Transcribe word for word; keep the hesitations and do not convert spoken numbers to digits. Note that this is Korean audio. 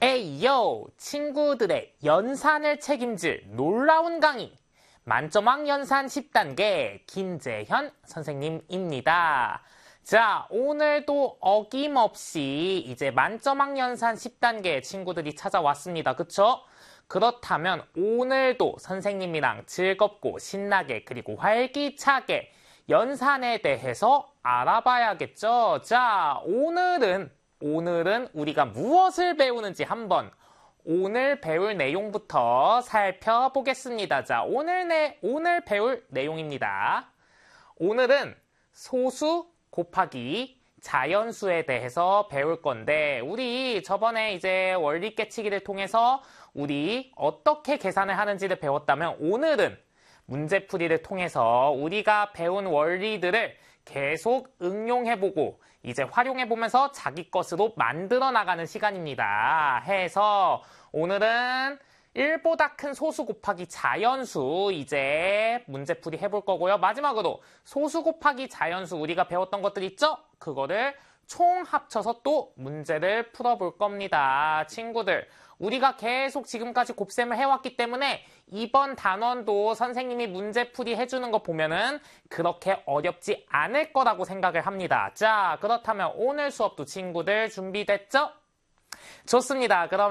에이요! 친구들의 연산을 책임질 놀라운 강의! 만점왕 연산 십 단계 김재현 선생님입니다. 자, 오늘도 어김없이 이제 만점왕 연산 십 단계 친구들이 찾아왔습니다. 그쵸? 그렇다면 오늘도 선생님이랑 즐겁고 신나게 그리고 활기차게 연산에 대해서 알아봐야겠죠? 자, 오늘은 오늘은 우리가 무엇을 배우는지 한번 오늘 배울 내용부터 살펴보겠습니다. 자, 오늘 내 오늘 배울 내용입니다. 오늘은 소수 곱하기 자연수에 대해서 배울 건데, 우리 저번에 이제 원리 깨치기를 통해서 우리 어떻게 계산을 하는지를 배웠다면, 오늘은 문제풀이를 통해서 우리가 배운 원리들을 계속 응용해보고 이제 활용해보면서 자기 것으로 만들어 나가는 시간입니다. 해서 오늘은 일보다 큰 소수 곱하기 자연수 이제 문제풀이 해볼 거고요. 마지막으로 소수 곱하기 자연수 우리가 배웠던 것들 있죠? 그거를 총 합쳐서 또 문제를 풀어볼 겁니다. 친구들, 우리가 계속 지금까지 곱셈을 해왔기 때문에 이번 단원도 선생님이 문제풀이 해주는 거 보면은 그렇게 어렵지 않을 거라고 생각을 합니다. 자, 그렇다면 오늘 수업도 친구들 준비됐죠? 좋습니다. 그럼